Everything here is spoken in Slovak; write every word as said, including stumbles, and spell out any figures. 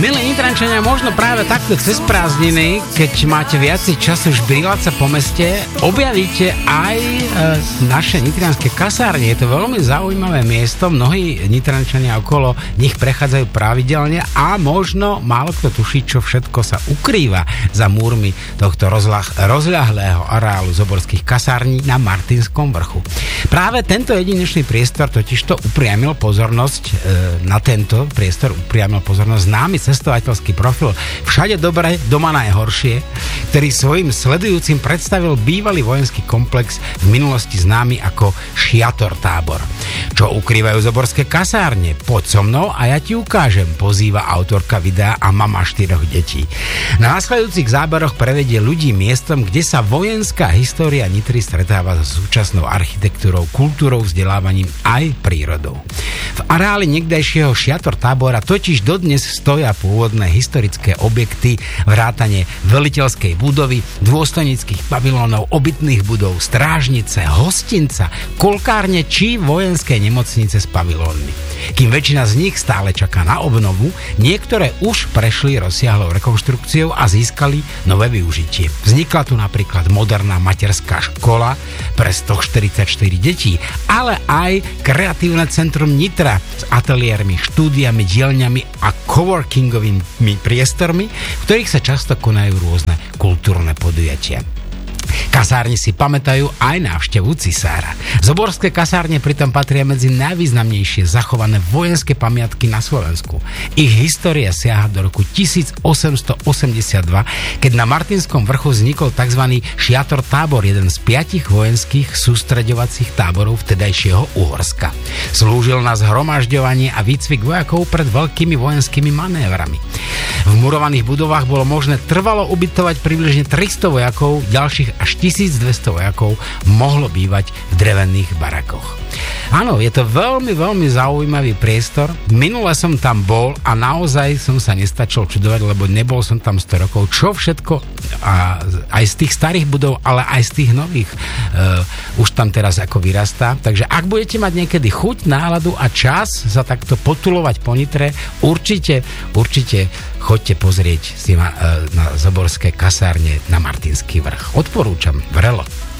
Milí Nitrančania, možno práve takto cez prázdniny, keď máte viacej času žbrílať sa po meste, objavíte aj e, naše nitrianske kasárne. Je to veľmi zaujímavé miesto, mnohí Nitrančania okolo nich prechádzajú pravidelne a možno málo kto tuší, čo všetko sa ukrýva za múrmi tohto rozlah, rozľahlého areálu zoborských kasární na Martinskom vrchu. Práve tento jedinečný priestor totižto upriamil pozornosť, e, na tento priestor upriamil pozornosť známy cestovateľský profil Všade dobre, doma najhoršie, ktorý svojim sledujúcim predstavil bývalý vojenský komplex v minulosti známy ako Šiator tábor. Čo ukrývajú zoborské kasárne? Poď so mnou a ja ti ukážem, pozýva autorka videa a mama štyroch detí. Na nasledujúcich záberoch prevedie ľudí miestom, kde sa vojenská história Nitry stretáva so súčasnou architektúrou, kultúrou, vzdelávaním aj prírodou. V areáli niekdajšieho Šiator tábora totiž dodnes stoja pôvodné historické objekty, vrátane veliteľskej budovy, dôstojnických pavilónov, obytných budov, strážnice, hostinca, kolkárne či vojenské nemocnice s pavilónmi. Kým väčšina z nich stále čaká na obnovu, niektoré už prešli rozsiahlou rekonštrukciou a získali nové využitie. Vznikla tu napríklad moderná materská škola pre stoštyridsaťštyri detí, ale aj kreatívne centrum Nitra s ateliérmi, štúdiami, dielňami a coworkingovými priestormi, v ktorých sa často konajú rôzne kultúrne podujatia. Kasárne si pamätajú aj návštevu cisára. Zoborské kasárne pritom patria medzi najvýznamnejšie zachované vojenské pamiatky na Slovensku. Ich história siaha do roku tisícosemstoosemdesiatdva, keď na Martinskom vrchu vznikol tzv. Šiator tábor, jeden z piatich vojenských sústreďovacích táborov vtedajšieho Uhorska. Slúžil na zhromažďovanie a výcvik vojakov pred veľkými vojenskými manévrami. V murovaných budovách bolo možné trvalo ubytovať približne tristo vojakov, ďalších až tisícdvesto vojakov mohlo bývať v drevených barakoch. Áno, je to veľmi, veľmi zaujímavý priestor. Minule som tam bol a naozaj som sa nestačil čudovať, lebo nebol som tam sto rokov. Čo všetko, a aj z tých starých budov, ale aj z tých nových uh, už tam teraz ako vyrastá. Takže ak budete mať niekedy chuť, náladu a čas sa takto potulovať po Nitre, určite, určite choďte pozrieť si na, uh, na zoborské kasárne na Martinský vrch. Odporúčam, vrelo.